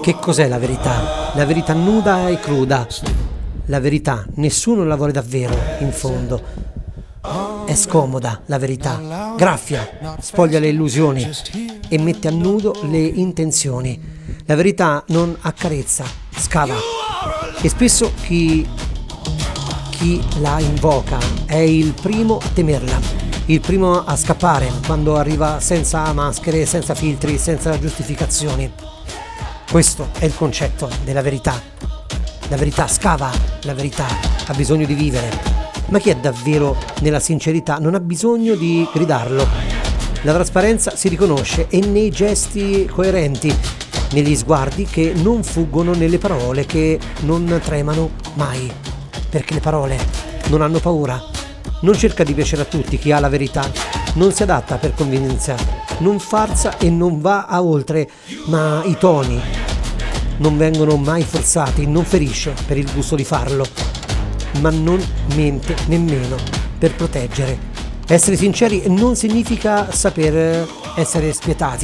Che cos'è la verità? La verità nuda e cruda. La verità, nessuno la vuole davvero, in fondo. È scomoda la verità, graffia, spoglia le illusioni e mette a nudo le intenzioni. La verità non accarezza, scava. E spesso chi la invoca è il primo a temerla, il primo a scappare quando arriva senza maschere, senza filtri, senza giustificazioni. Questo è il concetto della verità. La verità scava, la verità ha bisogno di vivere. Ma chi è davvero nella sincerità non ha bisogno di gridarlo. La trasparenza si riconosce e nei gesti coerenti, negli sguardi che non fuggono, nelle parole che non tremano mai. Perché le parole non hanno paura. Non cerca di piacere a tutti chi ha la verità. Non si adatta per convenienza. Non farsa e non va a oltre, ma i toni non vengono mai forzati, non ferisce per il gusto di farlo, ma non mente nemmeno per proteggere. Essere sinceri non significa saper essere spietati.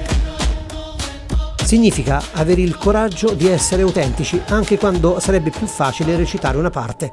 Significa avere il coraggio di essere autentici anche quando sarebbe più facile recitare una parte.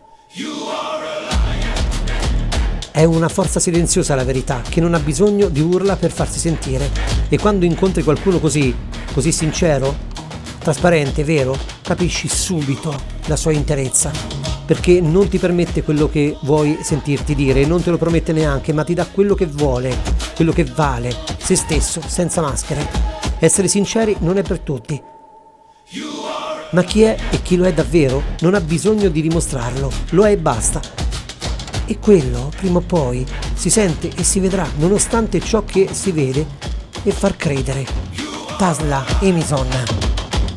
È una forza silenziosa la verità, che non ha bisogno di urla per farsi sentire. E quando incontri qualcuno così sincero, trasparente, vero, capisci subito la sua interezza, perché non ti permette quello che vuoi sentirti dire, non te lo promette neanche, ma ti dà quello che vuole, quello che vale, se stesso, senza maschere. Essere sinceri non è per tutti, ma chi è e chi lo è davvero non ha bisogno di dimostrarlo, lo è e basta. E quello, prima o poi, si sente e si vedrà, nonostante ciò che si vede e far credere. Tasla Emison.